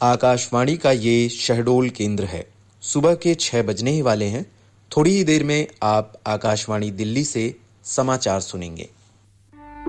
आकाशवाणी का ये शहडोल केंद्र है। सुबह के 6 बजने ही वाले हैं। थोड़ी ही देर में आप आकाशवाणी दिल्ली से समाचार सुनेंगे।